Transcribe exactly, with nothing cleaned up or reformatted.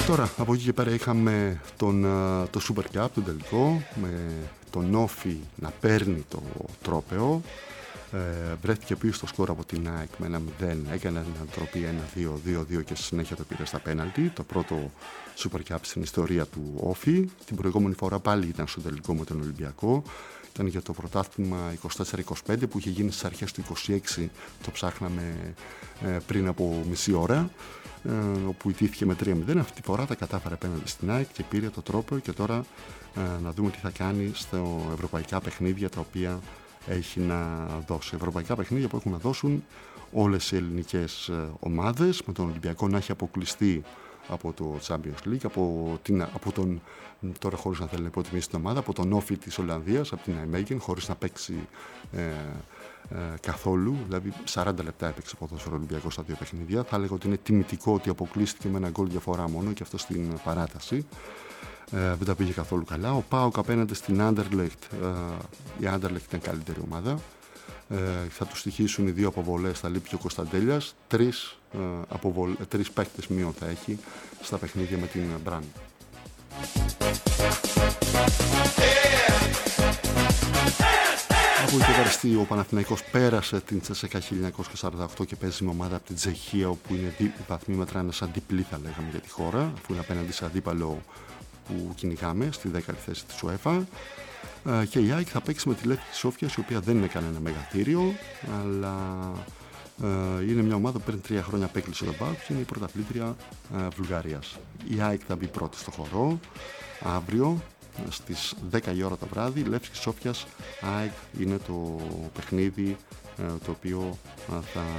Τώρα, από εκεί και πέρα είχαμε τον, το Super Cup, τον τελικό, με τον Όφη να παίρνει το τρόπαιο. Ε, βρέθηκε πίσω στο σκορ από την ΑΕΚ με ένα μηδέν, έκανε την ανατροπή ένα δύο δύο δύο και στη συνέχεια το πήρε στα πέναλτι. Το πρώτο Super Cup στην ιστορία του Όφη. Την προηγούμενη φορά πάλι ήταν στο τελικό με τον Ολυμπιακό. Ήταν για το πρωτάθλημα είκοσι τέσσερα είκοσι πέντε που είχε γίνει στις αρχές του είκοσι έξι. Το ψάχναμε ε, πριν από μισή ώρα. Ε, όπου ιτήθηκε με τρία μηδέν. Αυτή τη φορά τα κατάφερε απέναντι στην ΑΕΚ και πήρε το τρόπο. Και τώρα ε, να δούμε τι θα κάνει στο ευρωπαϊκά παιχνίδια τα οποία έχει να δώσει. Ευρωπαϊκά παιχνίδια που έχουν να δώσουν όλες οι ελληνικές ομάδες, με τον Ολυμπιακό να έχει αποκλειστεί από το Champions League, από, την, από τον, τώρα χωρίς να θέλει να υποτιμήσει την ομάδα, από τον Όφη της Ολλανδίας, από την Nijmegen, χωρίς να παίξει ε, ε, καθόλου, δηλαδή σαράντα λεπτά έπαιξε ποδόσφαιρο Ολυμπιακό στα δύο παιχνίδια. Θα έλεγα ότι είναι τιμητικό ότι αποκλείστηκε με ένα γκολ διαφορά μόνο και αυτό στην παράταση. Ε, δεν τα πήγε καθόλου καλά. Ο ΠΑΟΚ απέναντι στην Άντερλεχτ, ε, η Άντερλεχτ ήταν καλύτερη ομάδα. Ε, θα του στοιχήσουν οι δύο αποβολές, θα λείπει και ο Κωνσταντέλιας. Τρεις, ε, αποβολ, τρεις παίκτες μείον θα έχει στα παιχνίδια με την Μπραν. Από εκεί ο Παναθηναϊκός πέρασε την Τσέσσεκα χίλια εννιακόσια σαράντα οκτώ και παίζει με ομάδα από την Τσεχία, όπου είναι οι βαθμοί μετράνε σαν διπλή, θα λέγαμε, για τη χώρα, αφού είναι απέναντι σε αντίπαλο που κυνηγάμε στη δέκατη θέση της UEFA. Και η ΑΕΚ θα παίξει με τη Λεύκη της Σόφιας, η οποία δεν είναι κανένα μεγαθύριο, αλλά είναι μια ομάδα που παίρνει τρία χρόνια απέκλεισε τον ΠΑΟΚ και είναι η πρωταθλήτρια Βουλγαρίας. Η ΑΕΚ θα μπει πρώτη στο χορό αύριο στις δέκα η ώρα το βράδυ. Λεύκη της Σόφιας ΑΕΚ είναι το παιχνίδι το οποίο θα